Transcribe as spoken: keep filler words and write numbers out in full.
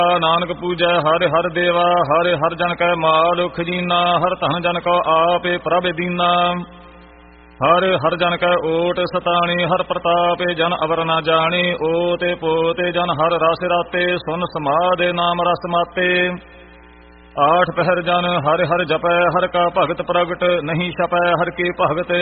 ਨਾਨਕ ਪੂਜੈ ਹਰਿ ਹਰਿ ਦੇਵਾ, ਹਰਿ ਹਰਿ ਜਨ ਕੈ ਮਾਲ ਖਜੀਨਾ, ਹਰਿ ਧਨ ਜਨ ਕੋ ਆਪੇ ਪ੍ਰਭ ਦੀਨਾ। ਹਰਿ ਹਰਿ ਜਨ ਕੈ ਓਟ ਸਤਾਣੀ, ਹਰਿ ਪ੍ਰਤਾਪੇ ਜਨ ਅਵਰ ਨਾ ਜਾਣੀ। ਓਤੇ ਪੋਤੇ ਜਨ ਹਰਿ ਰਸ ਰਾਤੇ, ਸੁਨ ਸਮਾਦੇ ਨਾਮ ਰਸ ਮਾਤੇ। ਆਠ ਪਹਿਰ ਜਨ ਹਰਿ ਹਰਿ ਜਪੈ, ਹਰਿ ਕਾ ਭਗਤ ਪ੍ਰਗਟ ਨਹੀਂ ਛਪੈ, ਹਰਿ ਕੀ ਭਗਤ